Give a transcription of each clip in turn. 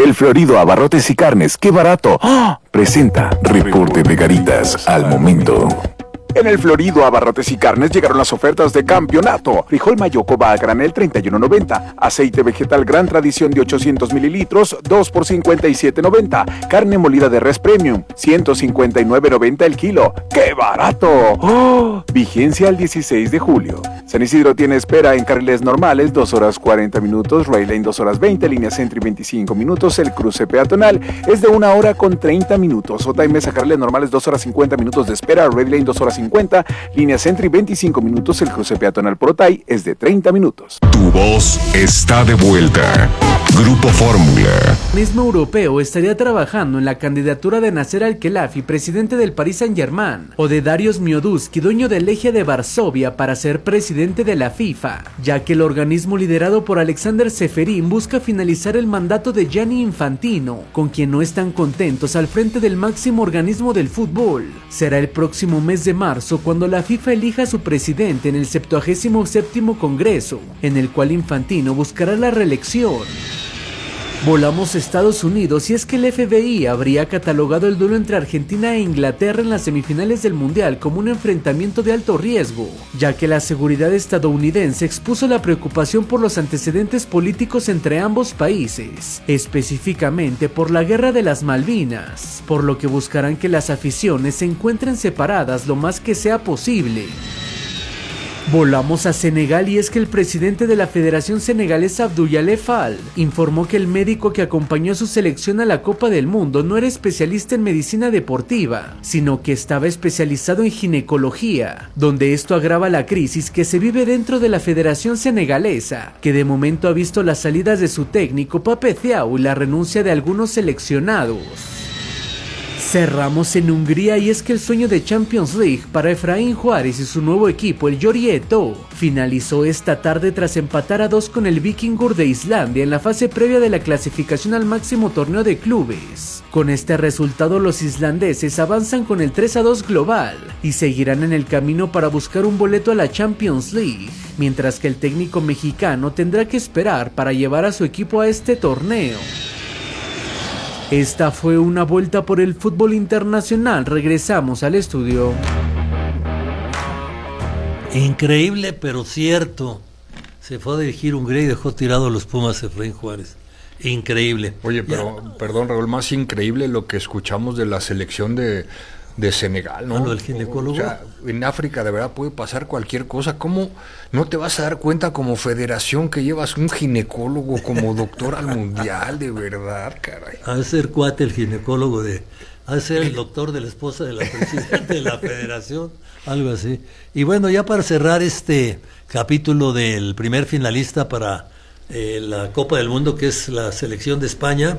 El Florido Abarrotes y Carnes, ¡qué barato! ¡Oh! Presenta Reporte de Garitas al momento. En el Florido Abarrotes y Carnes llegaron las ofertas de campeonato. Frijol Mayoco va a granel 31.90. Aceite vegetal Gran Tradición de 800 mililitros, 2 por 57.90. Carne molida de res premium, 159.90 el kilo. ¡Qué barato! ¡Oh! Vigencia al 16 de julio. San Isidro tiene espera en carriles normales, 2 horas 40 minutos, Rail Lane 2 horas 20, línea Sentry 25 minutos, el cruce peatonal es de 1 hora con 30 minutos. Ota y Mesa carriles normales 2 horas 50 minutos de espera, Rail Lane 2 horas 50, línea Sentry 25 minutos, el cruce peatonal por Otay es de 30 minutos. Tu voz está de vuelta. Grupo Fórmula. El organismo europeo estaría trabajando en la candidatura de Nasser Al-Khelaifi, presidente del Paris Saint-Germain, o de Dariusz Mioduski, dueño del Legia de Varsovia, para ser presidente de la FIFA, ya que el organismo liderado por Alexander Ceferin busca finalizar el mandato de Gianni Infantino, con quien no están contentos al frente del máximo organismo del fútbol. Será el próximo mes de marzo cuando la FIFA elija a su presidente en el 77º Congreso, en el cual Infantino buscará la reelección. Volamos a Estados Unidos y es que el FBI habría catalogado el duelo entre Argentina e Inglaterra en las semifinales del Mundial como un enfrentamiento de alto riesgo, ya que la seguridad estadounidense expuso la preocupación por los antecedentes políticos entre ambos países, específicamente por la Guerra de las Malvinas, por lo que buscarán que las aficiones se encuentren separadas lo más que sea posible. Volamos a Senegal y es que el presidente de la Federación Senegalesa Abdoulaye Fall informó que el médico que acompañó a su selección a la Copa del Mundo no era especialista en medicina deportiva, sino que estaba especializado en ginecología, donde esto agrava la crisis que se vive dentro de la Federación Senegalesa, que de momento ha visto las salidas de su técnico Pape Thiaw y la renuncia de algunos seleccionados. Cerramos en Hungría y es que el sueño de Champions League para Efraín Juárez y su nuevo equipo, el Győri Eto, finalizó esta tarde tras empatar a 2 con el Víkingur de Islandia en la fase previa de la clasificación al máximo torneo de clubes. Con este resultado los islandeses avanzan con el 3-2 global y seguirán en el camino para buscar un boleto a la Champions League, mientras que el técnico mexicano tendrá que esperar para llevar a su equipo a este torneo. Esta fue una vuelta por el fútbol internacional. Regresamos al estudio. Increíble, pero cierto. Se fue a dirigir Hungría y dejó tirado a los Pumas Efraín Juárez. Increíble. Oye, pero, perdón, Raúl, más increíble lo que escuchamos de la selección de Senegal, ¿no? Lo del ginecólogo. O sea, en África de verdad puede pasar cualquier cosa. ¿Cómo no te vas a dar cuenta como federación que llevas un ginecólogo como doctor al mundial? De verdad, caray. Ha de ser cuate el ginecólogo ha de ser el doctor de la esposa de la presidenta de la federación, algo así. Y bueno, ya para cerrar este capítulo del primer finalista para la Copa del Mundo, que es la selección de España,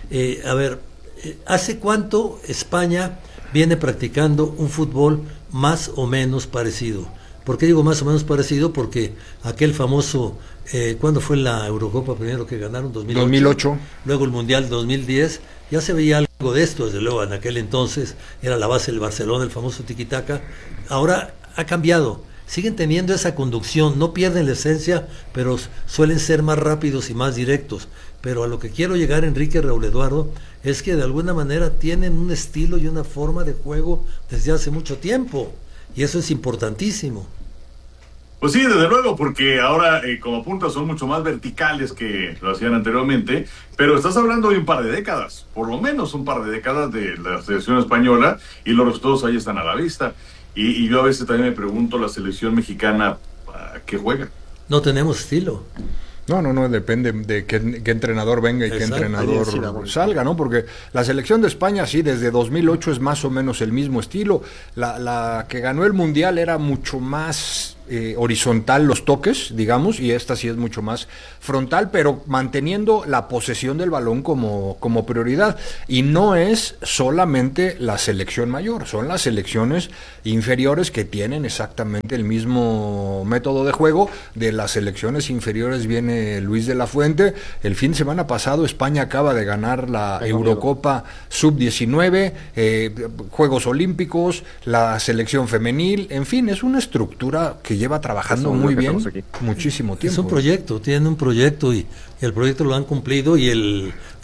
¿hace cuánto España viene practicando un fútbol más o menos parecido? ¿Por qué digo más o menos parecido? Porque aquel famoso, ¿cuándo fue la Eurocopa primero que ganaron? 2008. Luego el Mundial 2010, ya se veía algo de esto, desde luego en aquel entonces era la base del Barcelona, el famoso tiki-taka. Ahora ha cambiado, siguen teniendo esa conducción, no pierden la esencia, pero suelen ser más rápidos y más directos. Pero a lo que quiero llegar, Enrique, Raúl Eduardo, es que de alguna manera tienen un estilo y una forma de juego desde hace mucho tiempo, y eso es importantísimo. Pues sí, desde luego, porque ahora como puntas son mucho más verticales que lo hacían anteriormente, pero estás hablando de un par de décadas, por lo menos un par de décadas de la selección española, y los resultados ahí están a la vista. Y yo a veces también me pregunto, la selección mexicana, ¿a qué juega? No tenemos estilo. No, depende de qué entrenador venga y qué entrenador salga, ¿no? Porque la selección de España, sí, desde 2008 es más o menos el mismo estilo. La que ganó el Mundial era mucho más horizontal los toques, digamos, y esta sí es mucho más frontal, pero manteniendo la posesión del balón como prioridad. Y no es solamente la selección mayor, son las selecciones inferiores que tienen exactamente el mismo método de juego. De las selecciones inferiores viene Luis de la Fuente. El fin de semana pasado España acaba de ganar la Eurocopa Sub-19, Juegos Olímpicos, la selección femenil, en fin, es una estructura que lleva trabajando muy bien muchísimo tiempo. Es un proyecto, tienen un proyecto y el proyecto lo han cumplido, y el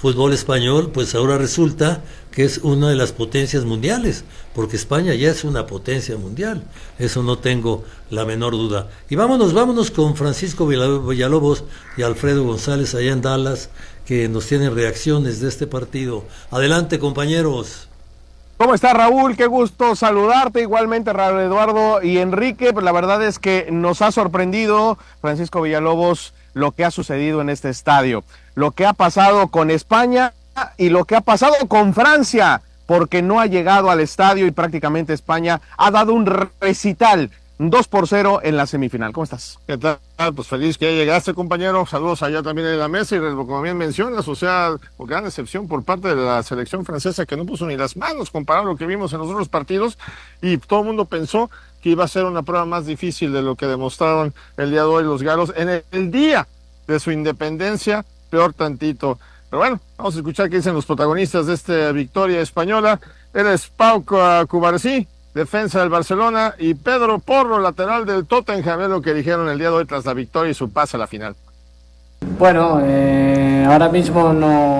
fútbol español, pues ahora resulta que es una de las potencias mundiales, porque España ya es una potencia mundial, eso no tengo la menor duda. Y vámonos con Francisco Villalobos y Alfredo González allá en Dallas, que nos tienen reacciones de este partido. Adelante, compañeros. ¿Cómo está, Raúl? Qué gusto saludarte, igualmente Raúl Eduardo y Enrique. Pues la verdad es que nos ha sorprendido, Francisco Villalobos, lo que ha sucedido en este estadio, lo que ha pasado con España y lo que ha pasado con Francia, porque no ha llegado al estadio y prácticamente España ha dado un recital 2-0 en la semifinal. ¿Cómo estás? ¿Qué tal? Pues feliz que ya llegaste, compañero. Saludos allá también en la mesa y como bien mencionas, o sea, por gran excepción por parte de la selección francesa que no puso ni las manos comparado a lo que vimos en los otros partidos y todo el mundo pensó que iba a ser una prueba más difícil de lo que demostraron el día de hoy los galos en el día de su independencia, peor tantito. Pero bueno, vamos a escuchar qué dicen los protagonistas de esta victoria española. Él es Pau Cubarsí, defensa del Barcelona, y Pedro Porro, lateral del Tottenham, es lo que dijeron el día de hoy tras la victoria y su pase a la final. Bueno, ahora mismo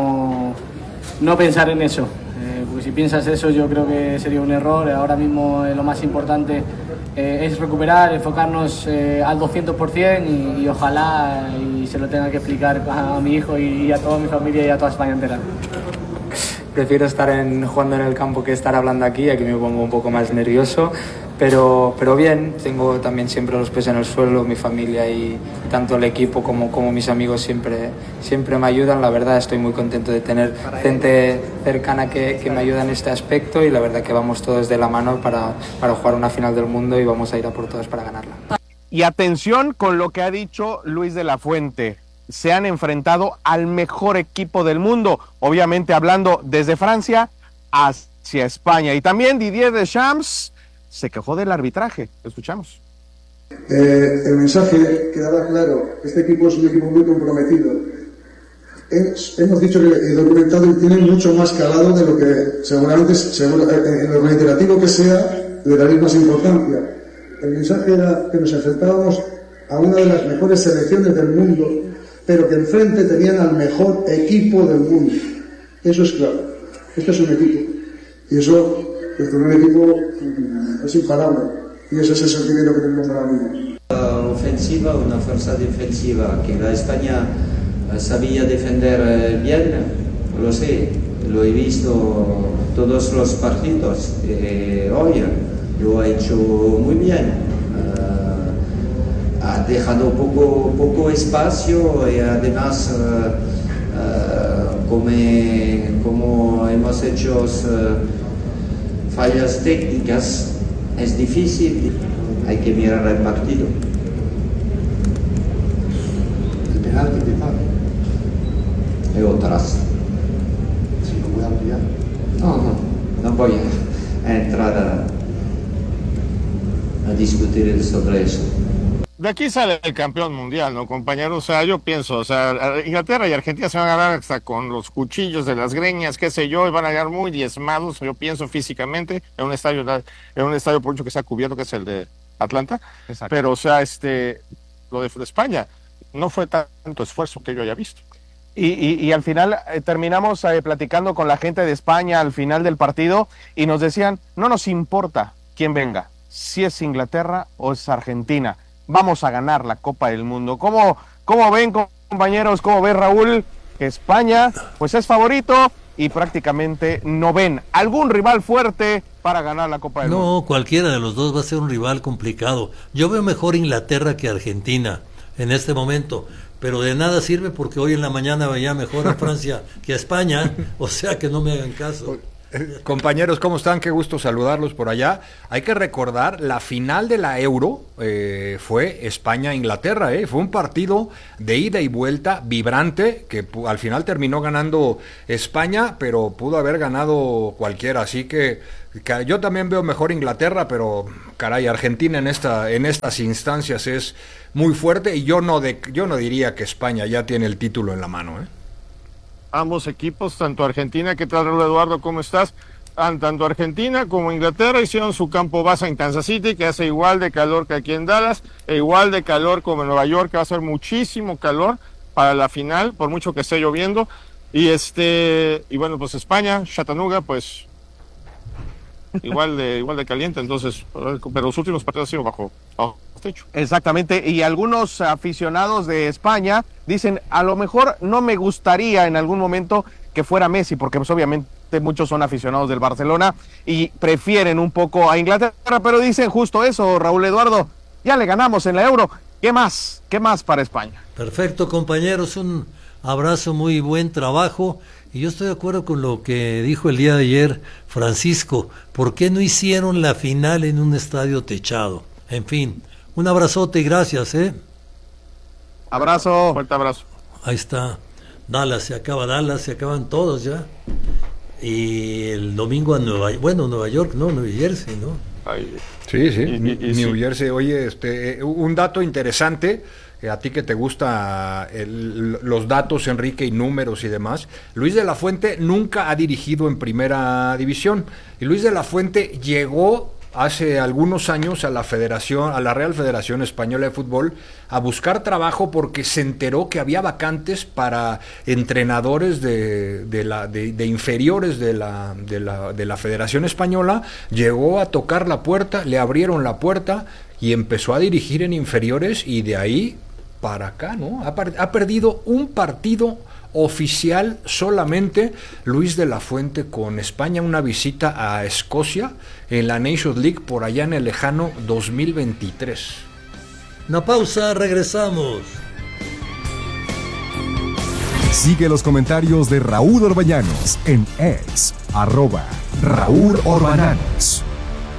no pensar en eso, porque si piensas eso yo creo que sería un error. Ahora mismo lo más importante es recuperar, enfocarnos al 200% y ojalá y se lo tenga que explicar a mi hijo y a toda mi familia y a toda España entera. Prefiero estar jugando en el campo que estar hablando aquí me pongo un poco más nervioso, pero bien, tengo también siempre los pies en el suelo, mi familia y tanto el equipo como mis amigos siempre me ayudan. La verdad estoy muy contento de tener gente cercana que me ayuda en este aspecto y la verdad que vamos todos de la mano para jugar una final del mundo y vamos a ir a por todas para ganarla. Y atención con lo que ha dicho Luis de la Fuente. Se han enfrentado al mejor equipo del mundo, obviamente hablando desde Francia hacia España. Y también Didier Deschamps se quejó del arbitraje. Lo escuchamos. El mensaje quedaba claro. Este equipo es un equipo muy comprometido. Hemos dicho que el documentado tiene mucho más calado de lo que seguramente, en lo reiterativo que sea, le daréis más importancia. El mensaje era que nos enfrentábamos a una de las mejores selecciones del mundo, pero que enfrente tenían al mejor equipo del mundo. Eso es claro. Esto es un equipo. Y eso, el primer equipo, es imparable. Y ese es el sentimiento que tenemos ahora mismo. Ofensiva, una fuerza defensiva, que la España sabía defender bien, lo sé, lo he visto todos los partidos. Hoy lo ha hecho muy bien. Ha dejado poco espacio y además como hemos hecho fallas técnicas, es difícil, hay que mirar el partido. El penalti quizás. Y otras. Si lo voy a ampliar. No voy a entrar a discutir sobre eso. De aquí sale el campeón mundial, ¿no, compañero? O sea, yo pienso, o sea, Inglaterra y Argentina se van a ganar hasta con los cuchillos de las greñas, qué sé yo, y van a llegar muy diezmados, yo pienso físicamente, en un estadio por mucho que sea cubierto, que es el de Atlanta. Exacto. Pero, o sea, lo de España no fue tanto esfuerzo que yo haya visto. Y al final terminamos platicando con la gente de España al final del partido y nos decían, no nos importa quién venga, si es Inglaterra o es Argentina. Vamos a ganar la Copa del Mundo. ¿Cómo ven, compañeros? ¿Cómo ve Raúl? Que España pues es favorito y prácticamente no ven algún rival fuerte para ganar la Copa del Mundo. No, cualquiera de los dos va a ser un rival complicado. Yo veo mejor Inglaterra que Argentina en este momento, pero de nada sirve porque hoy en la mañana veía mejor a Francia que a España, o sea que no me hagan caso. Compañeros, ¿cómo están? Qué gusto saludarlos por allá. Hay que recordar, la final de la Euro fue España-Inglaterra, fue un partido de ida y vuelta vibrante, que al final terminó ganando España, pero pudo haber ganado cualquiera, así que yo también veo mejor Inglaterra, pero caray, Argentina en estas instancias es muy fuerte, y yo no diría que España ya tiene el título en la mano, Ambos equipos, tanto Argentina, ¿qué tal, Raúl Eduardo? ¿Cómo estás? Tanto Argentina como Inglaterra hicieron su campo base en Kansas City, que hace igual de calor que aquí en Dallas, e igual de calor como en Nueva York, que va a ser muchísimo calor para la final, por mucho que esté lloviendo. Y bueno, pues España, Chattanooga, pues igual de caliente, entonces, pero los últimos partidos han sido bajo techo. Exactamente, y algunos aficionados de España dicen, a lo mejor no me gustaría en algún momento que fuera Messi, porque pues obviamente muchos son aficionados del Barcelona y prefieren un poco a Inglaterra, pero dicen justo eso, Raúl Eduardo, ya le ganamos en la Euro, ¿qué más para España? Perfecto, compañeros, un abrazo, muy buen trabajo. Y yo estoy de acuerdo con lo que dijo el día de ayer Francisco. ¿Por qué no hicieron la final en un estadio techado? En fin, un abrazote y gracias, Abrazo. Fuerte abrazo. Ahí está. Dallas, se acaban todos ya. Y el domingo a Nueva York, no, Nueva Jersey, ¿no? Sí, New Jersey. Oye, un dato interesante, a ti que te gusta los datos, Enrique, y números y demás, Luis de la Fuente nunca ha dirigido en primera división, y Luis de la Fuente llegó hace algunos años a la Real Federación Española de Fútbol a buscar trabajo porque se enteró que había vacantes para entrenadores de inferiores de la Federación Española. Llegó a tocar la puerta, le abrieron la puerta y empezó a dirigir en inferiores, y de ahí para acá, ¿no? Ha perdido un partido oficial solamente Luis de la Fuente con España, una visita a Escocia en la Nations League por allá en el lejano 2023. Una pausa, regresamos. Sigue los comentarios de Raúl Orbañanos en X, @Raúl Orbañanos.